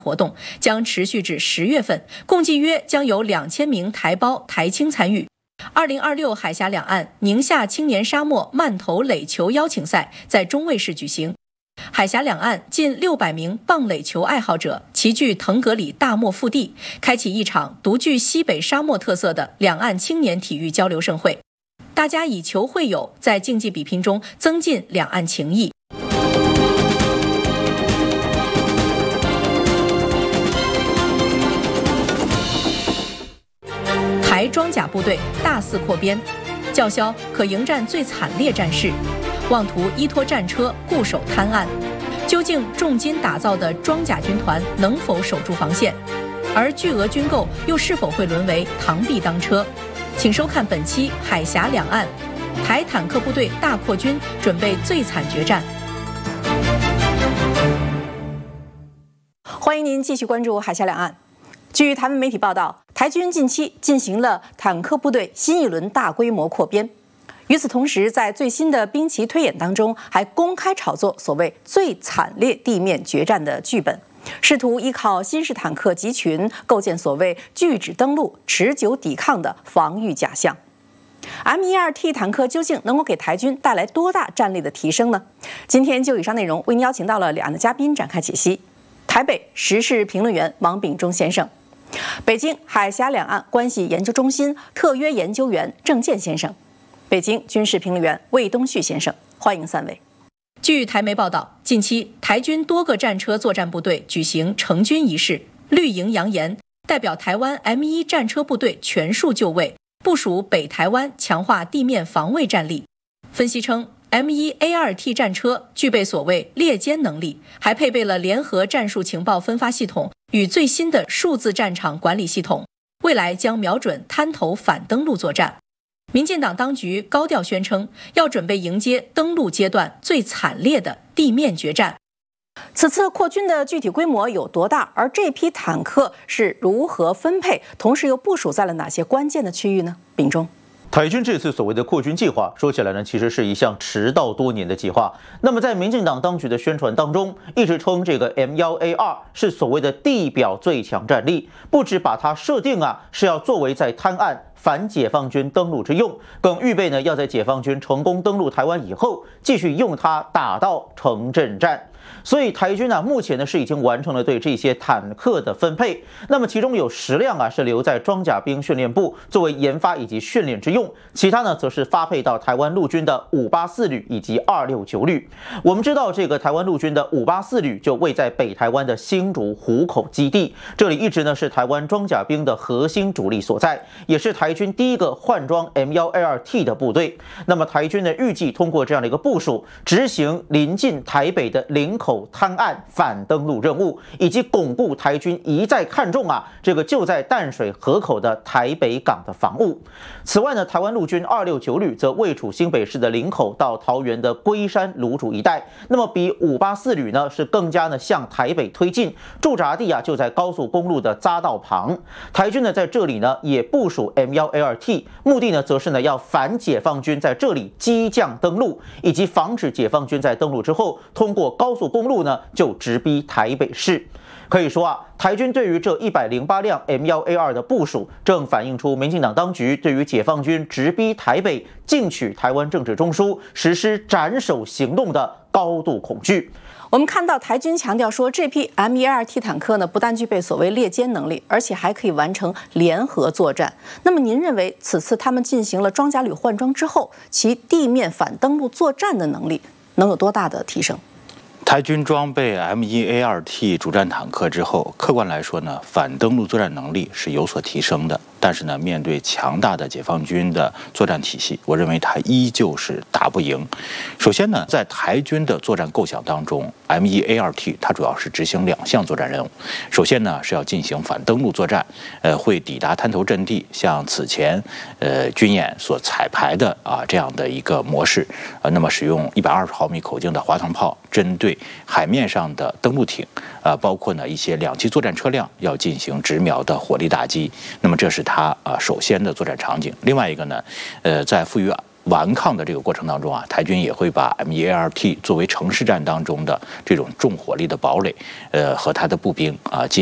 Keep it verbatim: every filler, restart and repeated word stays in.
活动将持续至十月份，共计约将有两千名台胞、台青参与。二零二六海峡两岸宁夏青年沙漠慢投垒球邀请赛在中卫市举行。海峡两岸近六百名棒垒球爱好者齐聚腾格里大漠腹地，开启一场独具西北沙漠特色的两岸青年体育交流盛会。大家以球会友，在竞技比拼中增进两岸情谊。台装甲部队大肆扩编，叫嚣可迎战最惨烈战事，妄图依托战车固守滩岸。究竟重金打造的装甲军团能否守住防线？而巨额军购又是否会沦为螳臂当车？请收看本期《海峡两岸》，台坦克部队大扩军，准备最惨决战。欢迎您继续关注《海峡两岸》。据台湾媒体报道，台军近期进行了坦克部队新一轮大规模扩编。与此同时，在最新的兵棋推演当中，还公开炒作所谓最惨烈地面决战的剧本，试图依靠新式坦克集群构建所谓拒止登陆、持久抵抗的防御假象。M 一二 T 坦克究竟能够给台军带来多大战力的提升呢？今天就以上内容为您邀请到了两岸的嘉宾展开解析。台北时事评论员王炳忠先生，北京海峡两岸关系研究中心特约研究员郑健先生，北京军事评论员魏东旭先生，欢迎三位。据台媒报道，近期台军多个战车作战部队举行成军仪式，绿营扬言代表台湾 M 一 战车部队全数就位，部署北台湾，强化地面防卫战力。分析称，M 一 A 二 T 战车具备所谓猎歼能力，还配备了联合战术情报分发系统与最新的数字战场管理系统，未来将瞄准滩头反登陆作战。民进党当局高调宣称，要准备迎接登陆阶段最惨烈的地面决战。此次扩军的具体规模有多大？而这批坦克是如何分配？同时又部署在了哪些关键的区域呢？秉忠。 台军这次所谓的扩军计划，说起来呢，其实是一项迟到多年的计划。那么在民进党当局的宣传当中，一直称这个 M 一 A 二 是所谓的地表最强战力，不止把它设定啊是要作为在滩岸反解放军登陆之用，更预备呢要在解放军成功登陆台湾以后，继续用它打到城镇战。所以台军啊，目前呢是已经完成了对这些坦克的分配。那么其中有十辆啊是留在装甲兵训练部作为研发以及训练之用，其他呢则是发配到台湾陆军的五八四旅以及二六九旅。我们知道这个台湾陆军的五八四旅就位在北台湾的新竹湖口基地，这里一直呢是台湾装甲兵的核心主力所在，也是台军第一个换装 M 一 A 二 T 的部队。那么台军呢预计通过这样的一个部署，执行临近台北的林口滩岸反登陆任务，以及巩固台军一再看重啊这个就在淡水河口的台北港的防务。此外呢，台湾陆军二六九旅则位处新北市的林口到桃园的龟山芦竹一带，那么比五八四旅呢是更加呢向台北推进，驻扎地啊就在高速公路的匝道旁。台军呢在这里呢也部署 M 一 A 二 T， 目的呢则是呢要反解放军在这里激将登陆，以及防止解放军在登陆之后通过高速公路呢就直逼台北市。可以说啊，台军对于这一百零八辆 M 一 A 二 的部署，正反映出民进党当局对于解放军直逼台北、进取台湾政治中枢、实施斩首行动的高度恐惧。 我们看到台军强调说，这批 M 一 A 二 T 坦克呢，不但具备所谓猎歼能力，而且还可以完成联合作战。那么您认为，此次他们进行了装甲旅换装之后，其地面反登陆作战的能力能有多大的提升？ 台军装备 M 一 A 二 T 主战坦克之后，客观来说呢，反登陆作战能力是有所提升的。但是呢，面对强大的解放军的作战体系，我认为它依旧是打不赢。首先呢，在台军的作战构想当中 ，M 一 A 二 T 它主要是执行两项作战任务。首先呢，是要进行反登陆作战，呃，会抵达滩头阵地，像此前呃军演所彩排的啊这样的一个模式，呃，那么使用一百二十毫米口径的滑膛炮，针对海面上的登陆艇，啊、呃，包括呢一些两栖作战车辆，要进行直瞄的火力打击。那么这是它啊、呃、首先的作战场景。另外一个呢，呃，在赋予顽抗的这个过程当中啊，台军也会把 M 一 A R T 作为城市战当中的这种重火力的堡垒，呃，和它的步兵啊。